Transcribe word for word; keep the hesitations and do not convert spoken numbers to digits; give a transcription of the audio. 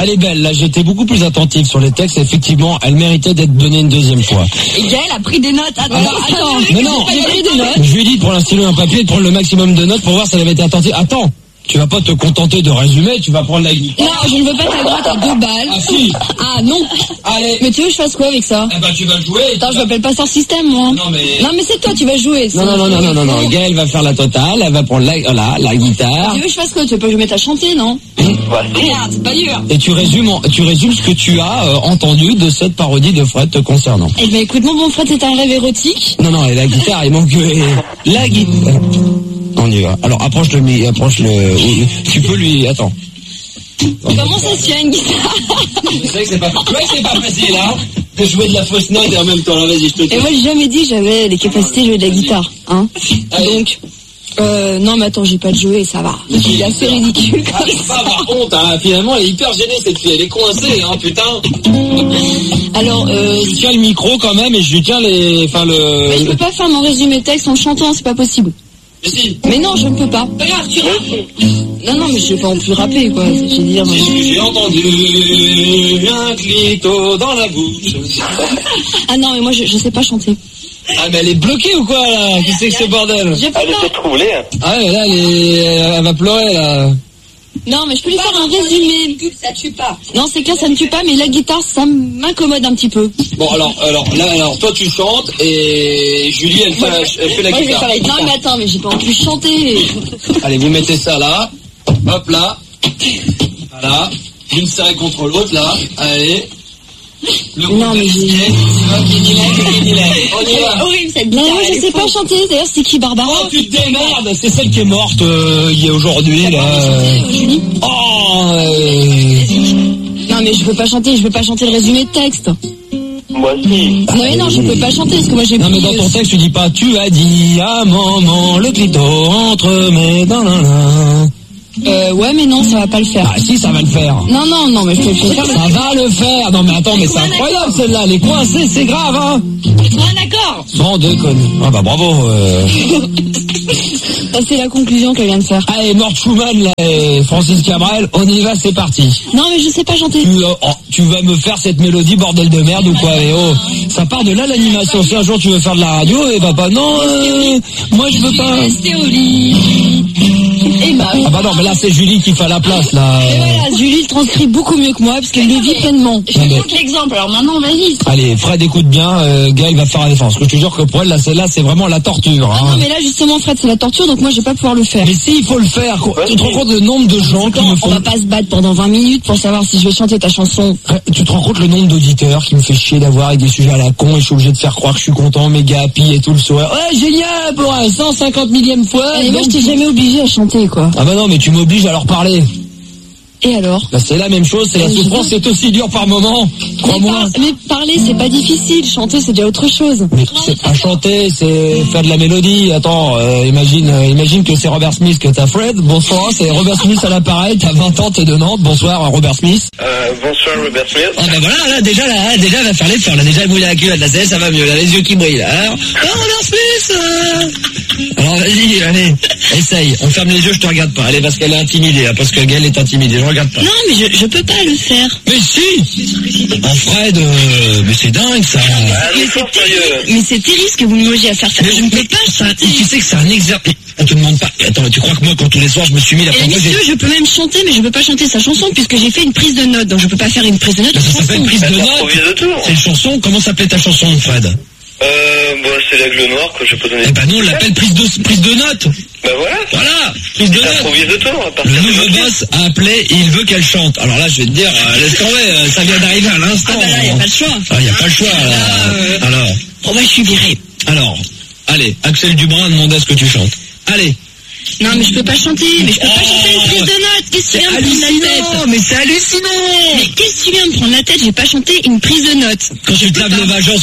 Elle est belle, là j'étais beaucoup plus attentif sur les textes, effectivement, elle méritait d'être donnée une deuxième fois. Et Gaël a pris des notes. Attends, Ah bah, attends, mais non, j'ai pris des notes. je lui ai dit de prendre un stylo et un papier, de prendre le maximum de notes pour voir si elle avait été attentive. Attends, tu vas pas te contenter de résumer, tu vas prendre la guitare. Non, je ne veux pas ta gratte à deux balles. Ah si. Ah non. Allez. Mais tu veux que je fasse quoi avec ça? Eh ben tu vas jouer. Attends, je m'appelle pas Star System, moi. Non mais... Non, mais c'est toi, tu vas jouer. Non, non, non, non, non, non, non, Gaëlle va faire la totale, elle va prendre la, la, la guitare. Tu veux que je fasse quoi? Tu veux pas que je me mette à chanter, non? Regarde, c'est pas dur. Et tu résumes, en- tu résumes ce que tu as euh, entendu de cette parodie de Fred te concernant. Eh ben écoute, mon bon Fred, c'est un rêve érotique. Non, non, et la guitare, il manque euh, la guitare. On y va. Alors approche le, mi- approche le. Tu peux lui. Attends. Comment ça se fait une guitare? Je sais que c'est pas. Tu vois que c'est pas facile, hein, de jouer de la fausse note et en même temps. Là, vas-y, je te. Et moi, j'ai jamais dit que j'avais les capacités de jouer de la guitare, hein. Donc, euh, non, mais attends, j'ai pas de jouer, ça va. Il est assez ridicule Ah, comme faut pas ça. avoir honte, hein. Finalement, elle est hyper gênée cette fille. Elle est coincée, hein, putain. Alors, euh, Je tiens le micro quand même et je lui tiens les. Enfin le. mais je peux pas faire mon résumé texte en chantant, c'est pas possible. Mais si. Mais non, je ne peux pas. Regarde, tu Non, non, mais je vais pas en plus rapper, quoi. Je veux dire. C'est ce que j'ai entendu, un clito dans la bouche. Ah non, mais moi, je, je sais pas chanter. Ah mais elle est bloquée ou quoi là? Qu'est-ce que c'est que ce bordel? J'ai pas Elle était troublée. Hein. Ah ouais, là elle, est... elle va pleurer là. Non, mais je peux lui faire un résumé. Ça tue pas. Non, c'est clair, ça ne tue pas, mais la guitare, ça m'incommode un petit peu. Bon alors, alors là, alors toi tu chantes et Julie elle fait, elle fait la Moi, je vais guitare. faire- Non, mais attends, mais j'ai pas en plus chanter. Allez, vous mettez ça là, hop là, voilà, l'une serrée contre l'autre là, allez. Le Non, mais j'ai... On y va. horrible cette guitare. Non, moi, je sais pas chanter. D'ailleurs, c'est qui Barbara? Oh tu te démerdes, c'est celle qui est morte euh, il y a aujourd'hui là. Julie. Oh euh... Non, mais je peux pas chanter, je peux pas chanter le résumé de texte. Moi aussi. Non, mais non, je peux pas chanter, parce que moi j'ai Non mais pris, dans ton euh, texte tu dis pas tu as dit à maman le clito entre mes dents. Euh, ouais, mais non, ça va pas le faire. Ah si ça va le faire. Non, non, non, mais je peux le faire. Ça va le faire. Non mais attends mais c'est incroyable celle-là. Elle est coincée, c'est grave hein. Ah, d'accord. Sans déconner. Ah bah bravo. Euh... Ça, c'est la conclusion qu'elle vient de faire. Allez Mort Schumann là et Francis Cabrel, on y va, c'est parti. Non, mais je sais pas chanter. Tu, euh, oh, tu vas me faire cette mélodie bordel de merde ou quoi? Eh oh, ça part de là l'animation. Si un jour tu veux faire de la radio, et bah pas non. Euh, moi je veux pas. Rester au lit. Et bah, Ah bah non mais là c'est Julie qui fait la place là. et voilà, Julie le transcrit beaucoup mieux que moi, parce qu'elle le vit pleinement. Je Non, mais- te l'exemple, alors maintenant, vas-y. Allez, Fred écoute bien, euh, Gaël va faire la défense. Je te jure que pour elle, là, celle-là, c'est vraiment la torture. Ah Hein. non, mais là, justement, Fred, c'est la torture, donc moi, je vais pas pouvoir le faire. Mais si, il faut le faire. quoi. Tu te rends compte le nombre de gens qui me On font... va pas se battre pendant vingt minutes pour savoir si je vais chanter ta chanson. Tu te rends compte le nombre d'auditeurs qui me fait chier d'avoir avec des sujets à la con et je suis obligé de faire croire que je suis content, méga happy et tout le soir. Ouais, génial, pour un cent cinquante millième fois. Et moi, je donc- t'ai jamais obligé à chanter, quoi. Ah bah non, mais tu m'obliges à leur parler. Et alors? Bah c'est la même chose, c'est la Mais je souffrance, c'est aussi dur par moment. mais, Crois-moi. par- mais parler, c'est pas difficile. Chanter, c'est déjà autre chose. Mais c'est pas chanter, c'est faire de la mélodie. Attends, euh, imagine, euh, imagine que c'est Robert Smith que t'as Fred. Bonsoir, c'est Robert Smith à l'appareil. T'as vingt ans, t'es de Nantes. Bonsoir, Robert Smith. Euh, bonsoir Robert Smith. Ah ben voilà, là, déjà, là, déjà, elle va faire l'effort. Là, déjà, elle bouille à la culotte. Là, ça y est, ça va mieux. Là, les yeux qui brillent. Là. Alors, oh, Robert Smith euh... Alors, vas-y, allez, essaye. On ferme les yeux, je te regarde pas. Allez, parce qu'elle est intimidée. Hein, parce que Gaëlle est intimidée. Je regarde pas. Non, mais je, je peux pas le faire. Mais si. En Fred, euh, mais c'est dingue, ça. Un effort sérieux. Mais c'est terrible ce que vous me mangez à faire ça. Mais je ne peux pas, ça. Et tu sais que c'est un exercice. On te demande pas. Attends, tu crois que moi, quand tous les soirs, je me suis mis la Et première fois, monsieur, je peux même chanter, mais je peux pas chanter sa chanson puisque j'ai fait une prise de note, donc je peux pas faire une prise de note. Mais ça de s'appelle chanson. prise de Elle notes. improvise de tout. C'est une chanson. Comment s'appelait ta chanson, Fred? Euh, bon, c'est l'aigle noir que je peux donner. Eh ben nous, on l'appelle prise de, prise de notes. Bah voilà. Voilà, prise de notes. Improvise de tout. À partir Le de nouveau maintenant. boss a appelé et il veut qu'elle chante. Alors là, je vais te dire, euh, laisse tomber, euh, ça vient d'arriver à l'instant. Ah bah là, y a pas le choix. Ah, y a pas le choix, là. Euh, Alors, Oh bah je suis virée. alors, allez, Axel Dubrin a demandé à ce que tu chantes. Allez. Non mais je peux pas chanter, mais je peux pas chanter une prise de note. Qu'est-ce que tu viens me prendre la Hallucinant, tête? mais c'est hallucinant. Mais qu'est-ce que tu viens me prendre la tête? J'ai pas chanté une prise de note. Quand tu te laves le vagin